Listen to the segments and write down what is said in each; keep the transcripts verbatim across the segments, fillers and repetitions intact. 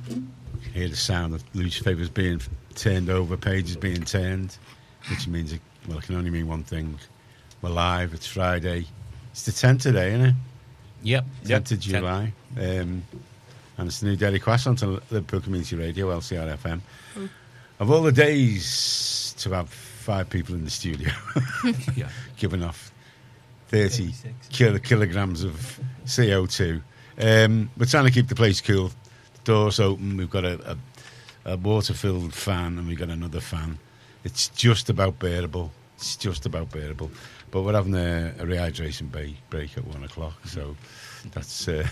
hear the sound of newspapers being turned over, pages being turned, which means, it, well, it can only mean one thing. We're live. It's Friday. It's the tenth today, isn't it? Yep. tenth yep. of July. Um, and it's the new Daily Quest on Liverpool Community Radio, L C R F M. Mm. Of all the days to have five people in the studio yeah. giving off thirty kil- kilograms of C O two. Um, we're trying to keep the place cool. The doors open. We've got a, a, a water-filled fan, and we've got another fan. It's just about bearable. It's just about bearable. But we're having a, a rehydration break, break at one o'clock, so that's uh,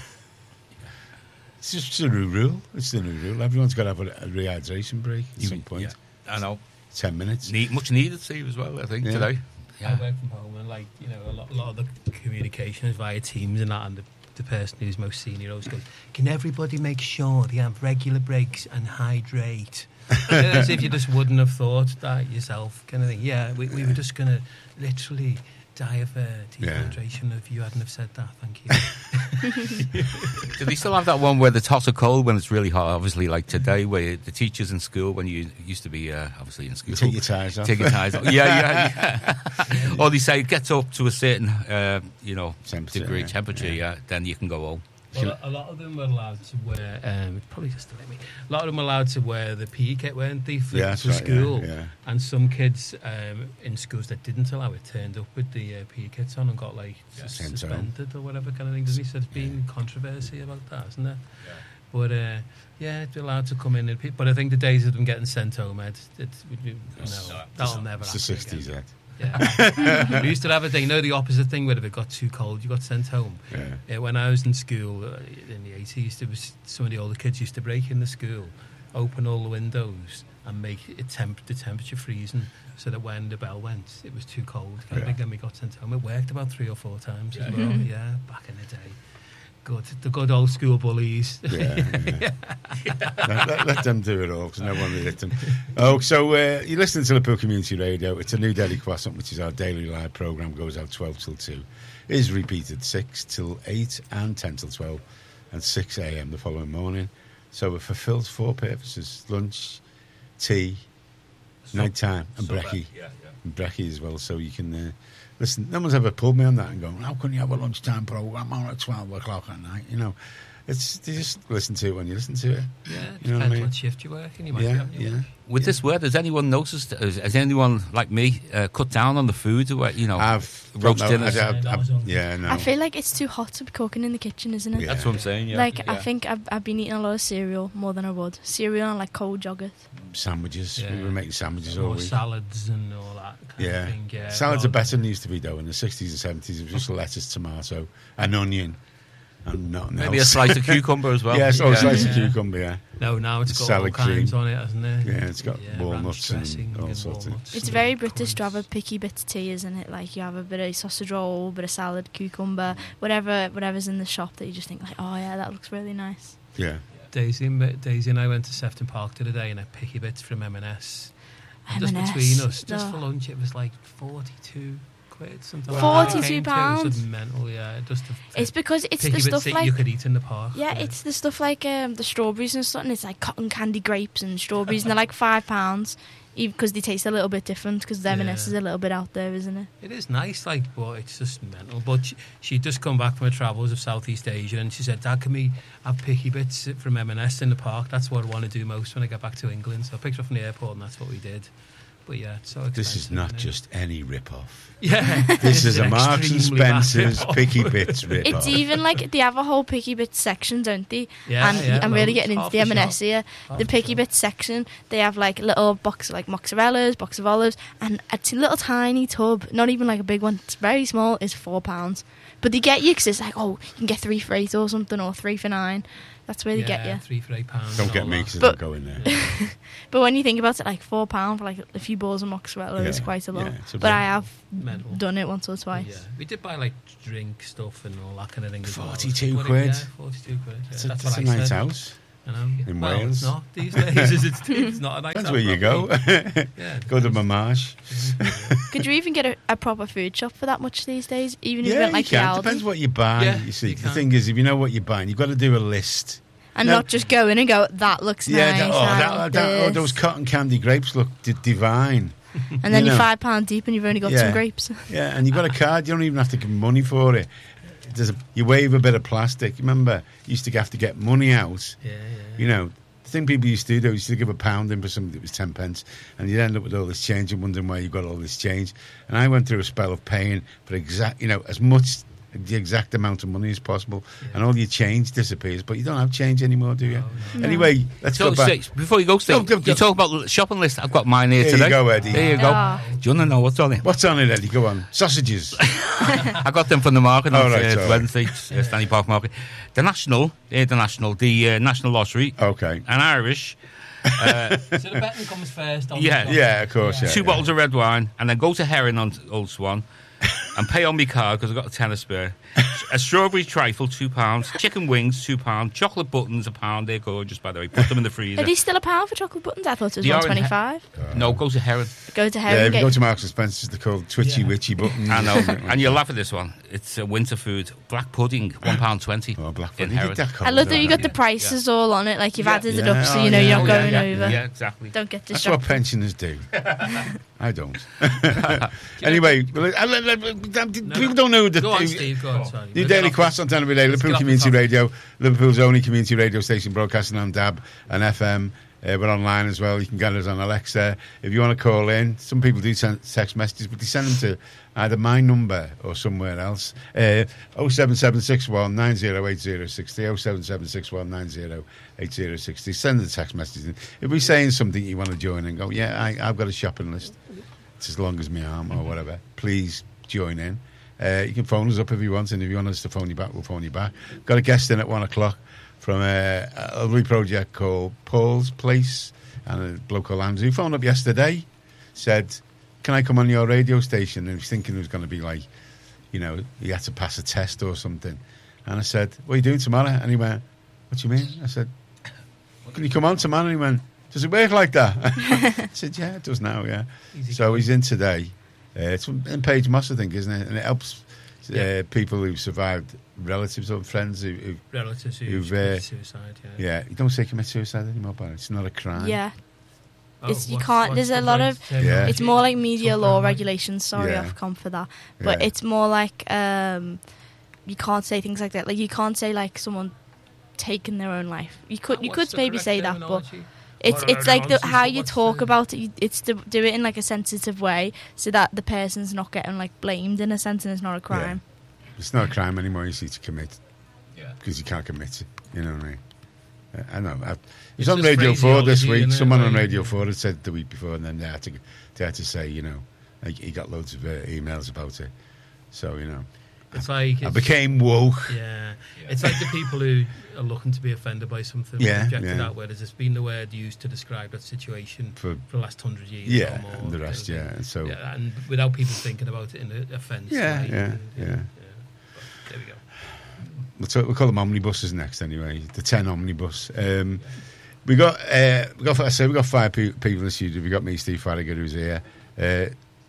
it's just a new rule. It's the new rule. Everyone's got to have a, a rehydration break at you, some point. Yeah, I know. Ten minutes. Need, much needed to you as well, I think, yeah. today. Yeah. I work from home, and like you know, a lot, a lot of the communication is via Teams and that, and the, the person who's most senior always goes, "Can everybody make sure they have regular breaks and hydrate?" As if you just wouldn't have thought that yourself, kind of thing. Yeah, we, we yeah. were just going to literally die of uh, dehydration yeah. if you hadn't have said that. Thank you. Do they still have that one where it's hot or cold when it's really hot? Obviously, like today, where the teachers in school, when you used to be uh, obviously in school, take your ties off. Take your ties off. Yeah, yeah, yeah. Or they say it gets up to a certain, uh, you know, temperature, degree yeah. temperature. Yeah. yeah, then you can go home. Well, a lot of them were allowed to wear. Um, probably just to let me. A lot of them were allowed to wear the P E kit, weren't they, for, yeah, for right, school? Yeah, yeah. And some kids um, in schools that didn't allow it turned up with the uh, P E kits on and got like yeah, suspended or whatever kind of thing. Doesn't he? So there's been yeah. controversy about that, isn't there? Yeah. But uh, yeah, they're allowed to come in. And pe- but I think the days of them getting sent home, Ed, it's, you know, it's, that'll never it's happen. It's the sixties, again. Ed. Yeah. We used to have a thing, you know, the opposite thing where if it got too cold, you got sent home. Yeah. Uh, when I was in school uh, in the eighties, there was some of the older kids used to break in the school, open all the windows, and make it temp- the temperature freezing, so that when the bell went, it was too cold. Kind of thing, and we got sent home. It worked about three or four times yeah. as well. Yeah, back in the day. Good, the good old school bullies. Yeah, yeah. let, let, let them do it all, because no one will hit them. Oh, so uh, you're listening to Liverpool Community Radio. It's a new Daily Croissant, which is our daily live programme, goes out twelve till two. It is repeated six till eight and ten till twelve and six a.m. the following morning. So it fulfills four purposes: lunch, tea, so, night time, and so brekkie. Yeah, yeah. And brekkie as well, so you can... Uh, listen, no one's ever pulled me on that and gone, how can you have a lunchtime programme on at twelve o'clock at night? You know, it's you just listen to it when you listen to it. Yeah, you know depends what, I mean? what shift you work and you might yeah, be yeah. Work. With yeah. this weather, has anyone noticed, has, has anyone like me uh, cut down on the food? Or, you know, I've roast no, dinners? I, I, I, yeah, no. I feel like it's too hot to be cooking in the kitchen, isn't it? Yeah. That's what I'm saying, yeah. Like, yeah. I think I've, I've been eating a lot of cereal more than I would. Cereal and, like, cold yogurt. Sandwiches. Yeah. We were making sandwiches all or week. salads and all that kind yeah. of thing. Yeah. Salads are better than they used to be, though. In the sixties and seventies, it was just lettuce, tomato, and onion. And nothing Maybe else. a slice of cucumber as well. Yeah, so yeah. a slice yeah. of cucumber, yeah. No, now it's got salad all kinds cream. on it, hasn't it? Yeah, it's got yeah, walnuts and all and sorts walnuts of... It's very British to have a picky bit of tea, isn't it? Like, you have a bit of sausage roll, a bit of salad, cucumber, whatever, whatever's in the shop that you just think, like, oh, yeah, that looks really nice. Yeah. Daisy and, Daisy and I went to Sefton Park the other day and I picky bits from M and S. M and S. Just between us, just oh. for lunch, it was like forty-two quid, something forty-two like that. pounds? It was mental, yeah. Just to, it's because it's picky the bits stuff that like... you could eat in the park. Yeah, yeah. it's the stuff like um, the strawberries and stuff, and it's like cotton candy grapes and strawberries, and they're like five pounds, because they taste a little bit different, because the M and S Yeah. is a little bit out there, isn't it? It is nice, like, but it's just mental. But she, she'd just come back from her travels of Southeast Asia, and she said, Dad, can we have picky bits from M and S in the park? That's what I want to do most when I get back to England. So I picked her up from the airport, and that's what we did. But yeah, it's so expensive. This is not just any rip-off. Yeah. This is a Marks and Spencer's Picky Bits rip-off. It's even like, they have a whole Picky Bits section, don't they? Yeah, and yeah, I'm really loads. getting into Half the the M and S shop. here. Half The the Picky shop. Bits section, they have like little box like mozzarellas, box of olives, and a t- little tiny tub, not even like a big one, it's very small, is four pounds. But they get you because it's like, oh, you can get three for eight or something, or three for nine. That's where they yeah, get you. three for eight pounds. Don't and get all me that. because I But- don't go in there. Yeah. But when you think about it, like four pound for like a few balls of mozzarella Yeah, is quite a lot. yeah, it's a but bit I have mental. done it once or twice. Yeah, we did buy like drink stuff and all that kind of thing. as well. forty-two But it- quid. Yeah, forty-two quid. Yeah, It's a, that's that's what a I nice said. house. I know. In well, Wales. It's not these days. it's, it's not a nice That's house, where you go. probably. Yeah, Go to depends. Mamage. Could you even get a, a proper food shop for that much these days? Even if you Yeah, went like you can. the Aldi? Depends what you buy. Yeah, you see, you the can. thing is, if you know what you're buying, you've got to do a list And No. not just go in and go, that looks Yeah, nice. that, oh, I that, want that, oh, this." those cotton candy grapes look d- divine. And then you you're know. five pound deep and you've only got Yeah. some grapes. Yeah, and you've got a card. You don't even have to give money for it. There's a, you wave a bit of plastic. Remember, you used to have to get money out. Yeah, yeah. You know, the thing people used to do, used to give a pound in for something that was ten pence, and you'd end up with all this change and wondering where you got all this change. And I went through a spell of paying for exact, you know, as much, the exact amount of money as possible, Yeah. and all your change disappears. But you don't have change anymore, do you? No, no. Anyway, let's So, go back. Steve, before you go, Steve, Go, go, go. you talk about the shopping list. I've got mine here There today. you go, Eddie. There you go. Ah. Do you want to know what's on it? What's on it, Eddie? Go on. Sausages. I got them from the market on Oh, right, uh, all right. Wednesday, uh, Stanley Park Market. The National, uh, the National, the uh, National Lottery, Okay. and Irish. Uh, So the betting comes first. On Yeah. the Yeah, of course. Yeah, two yeah. bottles of red wine, and then go to Heron on Old Swan, and pay on my card because I've got a tenner spare. A strawberry trifle, two pounds. Chicken wings, two pounds. Chocolate buttons, a pound. They're gorgeous, by the way. Put them in the freezer. Are these still a pound for chocolate buttons? I thought it was They are one in he- twenty-five. No, go to Heron. Go to Yeah, Heron if you go Gate. to Marks and Spencer's, they're called Twitchy Yeah. Witchy buttons. I know, and you'll laugh at this one. It's a winter food, black pudding, one pound twenty. Oh, black in pudding. You Heron. get that I love that you got Yeah. the prices all on it, like you've Yeah. added it Yeah, up so oh, you know yeah. you're not Oh, going yeah, over. Yeah, exactly. Don't get That's what distracted. pensioners do. I don't. Anyway, well, I- I- I- people don't know that. Go on, Steve. Go on. Sorry. New We'll Daily get off Quest on Tenerife Day, Let's Liverpool get off the Community topic. Radio, Liverpool's only community radio station broadcasting on D A B and F M. Uh, we're online as well. You can get us on Alexa. If you want to call in, some people do send text messages, but they send them to either my number or somewhere else. Uh, oh seven seven six one nine oh eight oh six oh, oh seven seven six one nine oh eight oh six oh. Send the text messages in. If we're saying something you want to join and go, yeah, I, I've got a shopping list. It's as long as my arm or whatever. Please join in. Uh, you can phone us up if you want, and if you want us to phone you back, we'll phone you back. Got a guest in at one o'clock from a, a lovely project called Paul's Place, and a bloke called Andrew phoned up yesterday, said, can I come on your radio station? And he was thinking it was going to be like, you know, he had to pass a test or something. And I said, what are you doing tomorrow? And he went, what do you mean? I said, can you come on tomorrow? And he went, does it work like that? I said, yeah, it does now, yeah. Easy So going. he's in today. Uh, it's in Page Moss, I think, isn't it? And it helps uh, Yeah. people who've survived, relatives or friends who, who relatives who You've, commit uh, suicide. Yeah. yeah, you don't say commit suicide anymore, but it's not a crime. Yeah, Oh, It's- you what's- can't- what's there's the a lot right of- term? Yeah. it's more like media Something law like- regulations. Sorry, Yeah. I've come for that, but Yeah. it's more like um, you can't say things like that. Like you can't say like someone taking their own life. You could you What's could the maybe correct say that, but terminology? it's What are it's the like the, nonsense, how but you what's talk the- about it. You, it's to do it in like a sensitive way, so that the person's not getting like blamed in a sense, and it's not a crime. It's not a crime anymore, you see, to commit, Yeah. because you can't commit it. You know what I mean? Uh, I know. I, it was It's on just Radio four this phraseology, week. innit, Someone on like- Radio four had said the week before, and then they had to, they had to say, you know, like, he got loads of uh, emails about it. So, you know, It's like I it's, became woke. yeah. It's like the people who are looking to be offended by something. Yeah, rejected yeah. that word. It's been the word used to describe that situation For- for, the last hundred years. Yeah, or more, and the rest, kind of yeah. thing. And so, Yeah, and without people thinking about it in an offence. Yeah, way. yeah, yeah. But there we go. We'll, talk, we'll call them omnibuses next, anyway. The ten omnibus. Um, we got, uh, we got. I said we got five pe- people in the studio. We got me, Steve Farragher, who's here. Uh,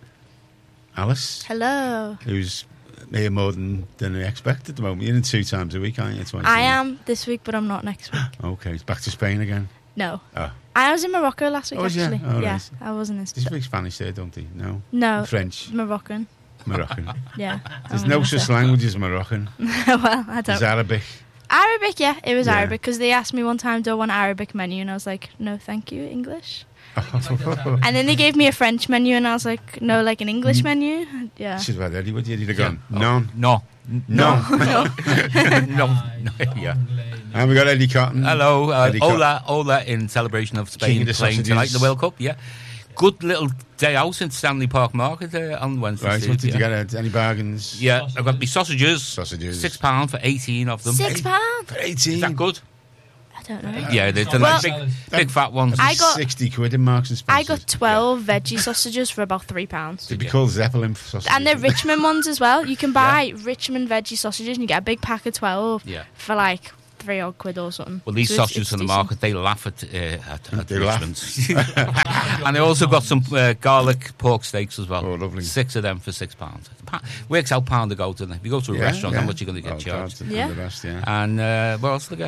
Alice, Hello, who's here more than than we expect at the moment. You're in two times a week, aren't you? Twice a I week. am this week, but I'm not next week. Okay, it's back to Spain again. No, Oh, I was in Morocco last week. Oh, was you? actually, Oh, yeah, right. I wasn't in. they speak Spanish there, don't they? No, No, French, Moroccan. Moroccan. Yeah, There's I'm no gonna such say. language as Moroccan. Well, I There's don't. Arabic. Arabic, yeah, it was Yeah. Arabic because they asked me one time, "Do I want Arabic menu?" And I was like, "No, thank you, English." And then they gave me a French menu, and I was like, "No, like an English menu." Yeah. Should have had Eddie. Would you? He'd have Yeah. gone. No, No. no. No. no. Yeah. And we got Eddie Cotton. Hello. Uh, Eddie Cotton. Ola, Ola in celebration of King Spain of the playing sausages. tonight in the World Cup. Yeah. Good little day out in Stanley Park Market uh, on Wednesday. Right, Steve, what did you yeah. get? Ed? Any bargains? Yeah, I've got my sausages. Sausages. Six pounds for eighteen of them. Six pounds? For eighteen. Is that good? I don't know. Yeah, they're, they're Well- like big, big fat ones. I got- sixty quid in Marks and I Spencer's. got twelve veggie sausages for about three pounds. They'd be called Zeppelin sausages. And they're Richmond ones as well. You can buy Richmond veggie sausages and you get a big pack of twelve Yeah. for like three odd quid or something. Well, these So it's- sausages it's on the decent. market, they laugh at uh, at, at They laugh. Richmond's. And they also got some uh, garlic pork steaks as well. Oh, lovely. Six of them for six pounds. Pa- works out pound a go, doesn't it? If you go to a Yeah, restaurant, yeah. how much are you going to get Oh, charged? God, Yeah. The best, yeah. And uh, what else did I get?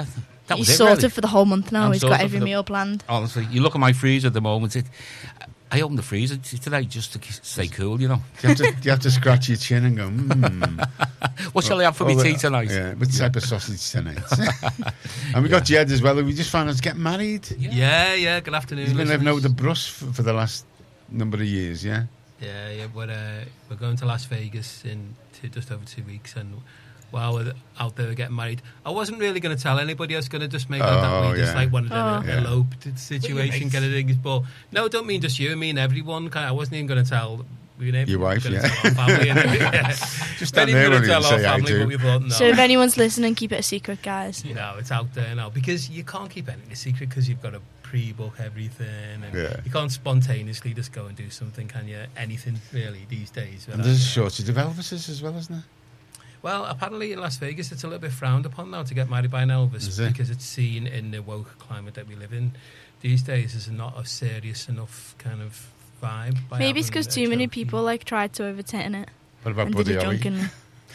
That was He's it, sorted really. for the whole month now. I'm He's got sorted every for the- meal planned. Honestly, you look at my freezer at the moment. It, I opened the freezer t- today just to stay cool, you know. You have to, you have to scratch your chin and go, mmm. What shall I have for Oh, my tea the- tonight? Yeah, what type of sausage tonight? And we got Jed as well. We just found out he's getting married. Yeah, yeah. Good afternoon. He's been living listeners. out with the Bruss for, for the last number of years, yeah? Yeah, yeah. We're uh, we're going to Las Vegas in two, just over two weeks, and while we're out there getting married, I wasn't really going to tell anybody. I was going to just make out that Oh, we just yeah. like wanted Oh. an Yeah. eloped situation kind of thing. But no, I don't mean just you. I mean everyone. Kind of, I wasn't even going to tell. We were Your wife, gonna yeah. tell our family. And, yeah. Just Not stand even there gonna when you tell our say I family, do. but we thought no. So if anyone's listening, keep it a secret, guys. You know, it's out there now because you can't keep anything a secret because you've got to pre-book everything, and Yeah. you can't spontaneously just go and do something, can you? Anything really these days. And without, there's a you know. shortage of Elvises as well, isn't there? Well, apparently in Las Vegas, it's a little bit frowned upon now to get married by an Elvis Is it? because it's seen in the woke climate that we live in these days as not a serious enough kind of vibe. by Maybe it's having because a too many trophy. people like tried to overturn it What about and Buddy did it Holly? drunkenly.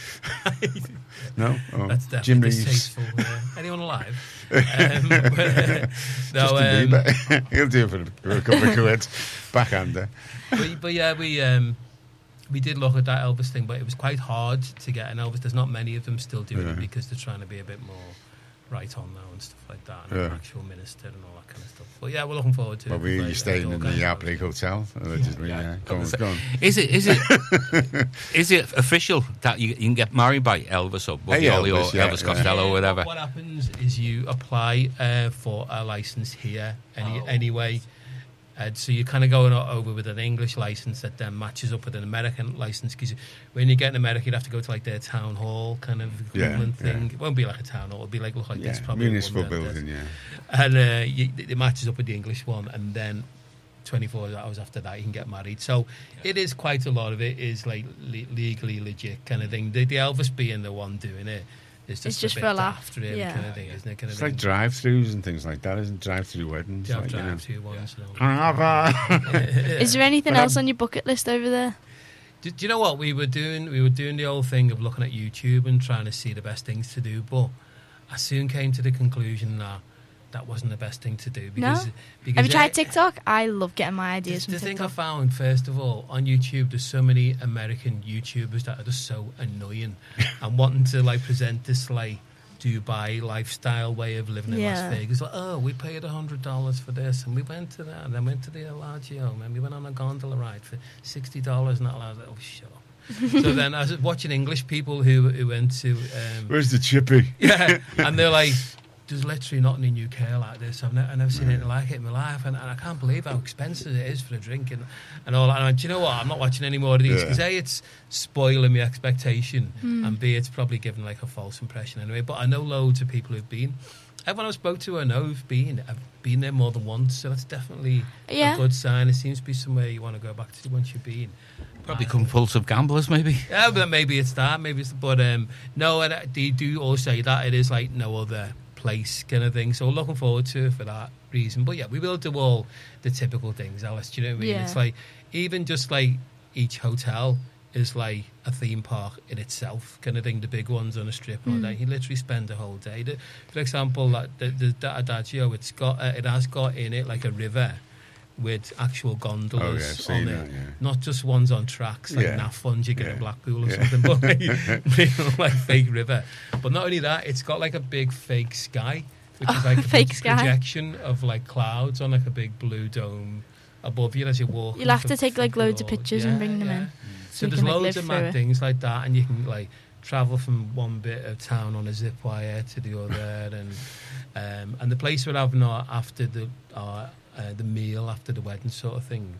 No? Oh, That's Jim definitely Reeves. distasteful. Yeah. Anyone alive? um, but, uh, no, Justin um, Bieber. He'll do it for, for a couple of quid. Backhander. but, but yeah, we um, we did look at that Elvis thing, but it was quite hard to get an Elvis. There's not many of them still doing Yeah. it because they're trying to be a bit more right on now and stuff like that, and Yeah. an actual minister and all that kind of stuff. But yeah, we're looking forward to Well, it. we, Like, you're staying all in kinds the of- Yap Lake Hotel, allegedly. Yeah, Yeah. Go on, go on. Is it is it is it official that you, you can get married by Elvis or Buddy Hey, Holly or Elvis, yeah, Elvis yeah. Costello or Yeah, whatever? What, what happens is you apply uh, for a license here any, Oh. anyway. And so you're kind of going o- over with an English license that then matches up with an American license. Because when you get in America, you'd have to go to like their town hall kind of equivalent Yeah, yeah. thing. It won't be like a town hall. It'll be like look like Yeah, this probably municipal one that building, does. yeah. And uh, you, it matches up with the English one, and then twenty-four hours after that you can get married. So it is quite a lot of it is like le- legally legit kind of thing. The, the Elvis being the one doing it is just It's just a for bit a laugh, daft, really, yeah. kind of thing, isn't it? Kind of It's thing. like drive-throughs and things like that, isn't it? Drive-through weddings. Do you have like, you know. drive-through ones and all Can I have a- Is there anything But else I'm- on your bucket list over there? Do, do you know what we were doing? We were doing the old thing of looking at YouTube and trying to see the best things to do, but I soon came to the conclusion that that wasn't the best thing to do. Because, because Have you tried it- TikTok? I love getting my ideas The, from the thing I TikTok. found, first of all, on YouTube, there's so many American YouTubers that are just so annoying and wanting to like present this like Dubai lifestyle way of living in Yeah. Las Vegas. Like, oh, we paid a hundred dollars for this, and we went to that, and then went to the Bellagio, and we went on a gondola ride for sixty dollars, and that. I was like, oh, shut up. So then I was watching English people who who went to um, Where's the chippy? yeah, and they're like, there's literally nothing in U K like this. I've, ne- I've never seen anything like it in my life, and, and I can't believe how expensive it is for a drink and, and all that. And I, do you know what? I'm not watching any more of these Yeah. because A, it's spoiling my expectation, Hmm. and B, it's probably giving like a false impression anyway. But I know loads of people who've been. Everyone I spoke to, I know who've been. I've been there more than once, so that's definitely Yeah. a good sign. It seems to be somewhere you want to go back to once you've been. Probably Uh, compulsive gamblers, maybe. yeah, but maybe it's that. Maybe it's. But um, no, and uh, they do all say that it is like no other place kind of thing. So we're looking forward to it for that reason. But yeah, we will do all the typical things, Alice. Do you know what I mean? Yeah. It's like even just like each hotel is like a theme park in itself, kind of thing. The big ones on a strip and all that. You literally spend a whole day. The, for example, like the, the, the Adagio, it's got uh, it has got in it like a river with actual gondolas Oh, yeah, I've seen on that, it, yeah. not just ones on tracks like Yeah. N A F ones you get Yeah. in Blackpool or Yeah. something, but like, real, like fake river. But not only that, it's got like a big fake sky, which is like a Fake big sky. projection of like clouds on like a big blue dome above you as you walk. You'll have for- to take, like, for loads of all- pictures and bring them in. So you there's can, like, loads live of through mad it. things like that, and you can like travel from one bit of town on a zip wire to the other, and um, and the place we're having our, after the our, uh, the meal after the wedding sort of thing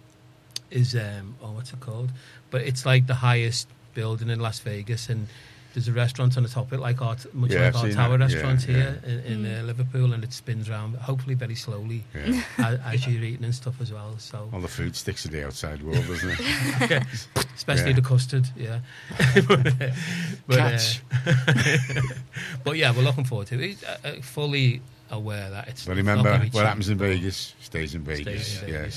is um, oh what's it called? But it's like the highest building in Las Vegas, and there's a restaurant on the top of it, like our much Yeah, like I've our seen tower that. restaurant Yeah, here in, in uh, Liverpool, and it spins around, hopefully very slowly Yeah. as, as you're eating and stuff as well. So All the food sticks to the outside wall, doesn't it? especially Yeah. the custard, yeah. but, uh, but, uh, Catch. but yeah, we're looking forward to it. Uh, uh, fully aware that it's But not remember, gonna be what cheap. happens in Vegas stays in Vegas. Stays in Yeah, Vegas.